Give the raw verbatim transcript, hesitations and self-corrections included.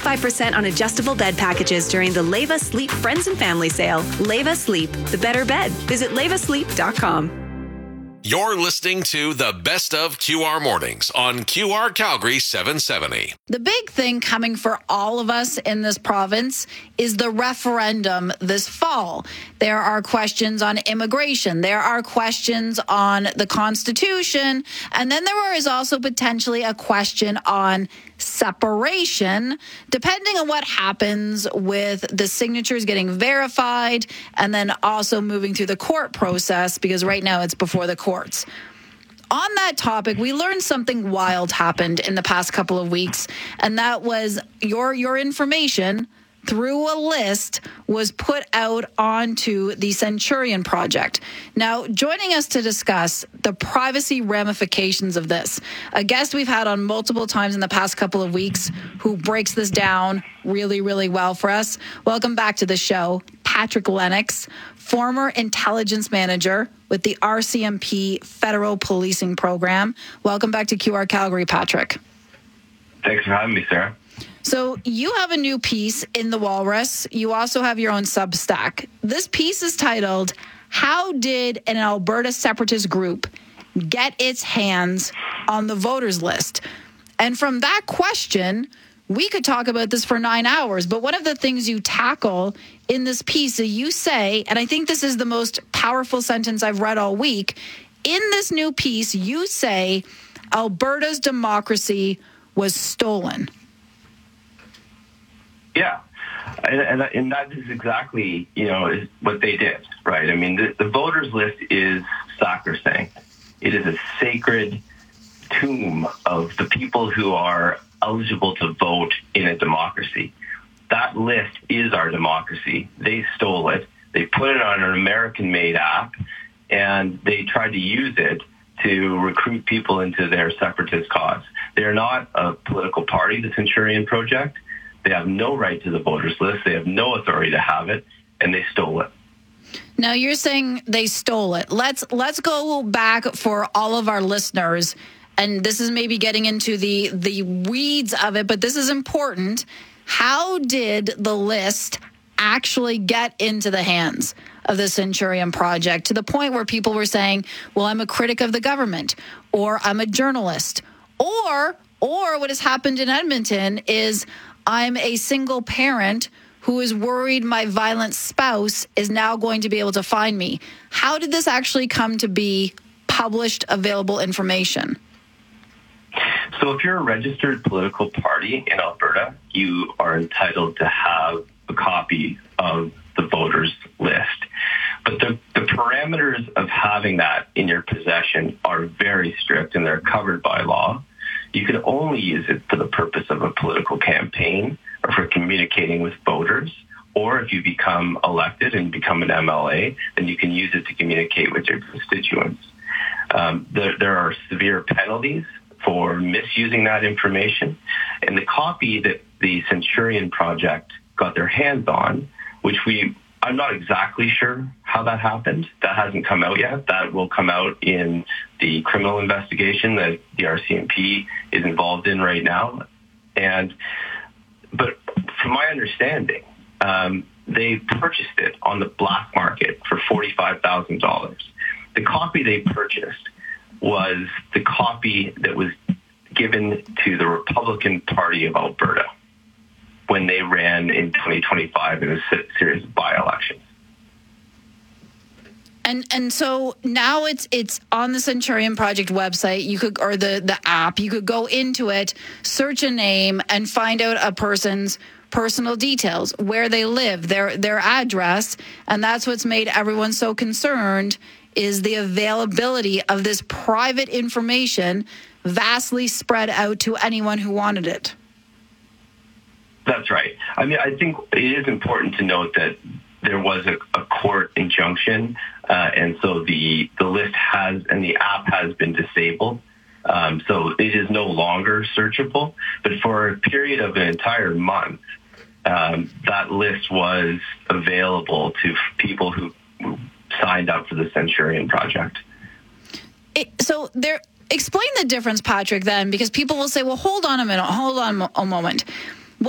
five percent on adjustable bed packages during the Leva Sleep Friends and Family Sale. Leva Sleep, the better bed. Visit leva sleep dot com. You're listening to the Best of Q R Mornings on Q R Calgary seven seventy. The big thing coming for all of us in this province is the referendum this fall. There are questions on immigration. There are questions on the Constitution. And then there is also potentially a question on separation, depending on what happens with the signatures getting verified and then also moving through the court process, because right now it's before the courts. On that topic, we learned something wild happened in the past couple of weeks, and that was your your information through a list was put out onto the Centurion Project. Now, joining us to discuss the privacy ramifications of this, a guest we've had on multiple times in the past couple of weeks who breaks this down really, really well for us. Welcome back to the show, Patrick Lennox, former intelligence manager with the R C M P Federal Policing Program. Welcome back to Q R Calgary, Patrick. Thanks for having me, Sarah. So you have a new piece in The Walrus. You also have your own Substack. This piece is titled, How Did an Alberta Separatist Group Get Its Hands on the Voters List? And from that question, we could talk about this for nine hours. But one of the things you tackle in this piece is you say, and I think this is the most powerful sentence I've read all week, in this new piece, you say Alberta's democracy was stolen. Yeah, and, and, and that is exactly, you know, is what they did, right? I mean, the, the voters list is sacrosanct. It is a sacred tomb of the people who are eligible to vote in a democracy. That list is our democracy. They stole it. They put it on an American-made app, and they tried to use it to recruit people into their separatist cause. They're not a political party, the Centurion Project. They have no right to the voters list. They have no authority to have it, and they stole it. Now, you're saying they stole it. Let's let's go back for all of our listeners, and this is maybe getting into the, the weeds of it, but this is important. How did the list actually get into the hands of the Centurion Project to the point where people were saying, well, I'm a critic of the government, or I'm a journalist, or or what has happened in Edmonton is I'm a single parent who is worried my violent spouse is now going to be able to find me. How did this actually come to be published, available information? So if you're a registered political party in Alberta, you are entitled to have a copy of the voters list. But the, the parameters of having that in your possession are very strict, and they're covered by law. You can only use it for the purpose of a political campaign or for communicating with voters. Or if you become elected and become an M L A, then you can use it to communicate with your constituents. Um, there, there are severe penalties for misusing that information. And the copy that the Centurion Project got their hands on, which we, I'm not exactly sure how that happened. That hasn't come out yet. That will come out in the criminal investigation that the R C M P is involved in right now. And, but from my understanding, um, they purchased it on the black market for forty-five thousand dollars. The copy they purchased was the copy that was given to the Republican Party of Alberta when they ran in twenty twenty-five in a series of by-elections. And and so now it's it's on the Centurion Project website. You could, or the, the app, you could go into it, search a name, and find out a person's personal details, where they live, their their address, and that's what's made everyone so concerned is the availability of this private information vastly spread out to anyone who wanted it. That's right. I mean, I think it is important to note that there was a, a court injunction, uh, and so the, the list has, and the app has been disabled. Um, so it is no longer searchable. But for a period of an entire month, um, that list was available to people who signed up for the Centurion Project. It, so there, explain the difference, Patrick, then, because people will say, well, hold on a minute, hold on a moment.